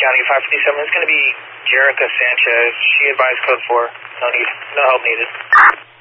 County 557. It's going to be Jerica Sanchez. She advised code 4. No help needed.